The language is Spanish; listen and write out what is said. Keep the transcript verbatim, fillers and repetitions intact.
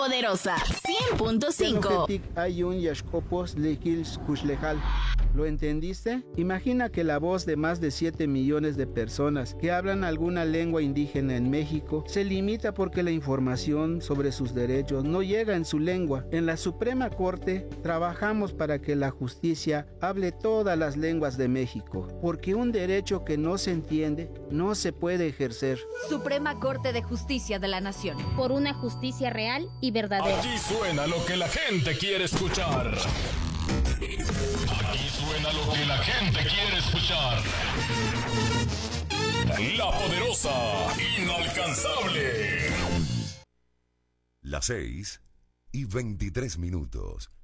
Poderosa cien punto cinco. ¿Lo entendiste? Imagina que la voz de más de siete millones de personas que hablan alguna lengua indígena en México se limita porque la información sobre sus derechos no llega en su lengua. En la Suprema Corte trabajamos para que la justicia hable todas las lenguas de México, porque un derecho que no se entiende no se puede ejercer. Suprema Corte de Justicia de la Nación. Por una justicia real y verdadera. Aquí suena lo que la gente quiere escuchar. Aquí suena lo que la gente quiere escuchar. La Poderosa, inalcanzable. Las seis y veintitrés minutos.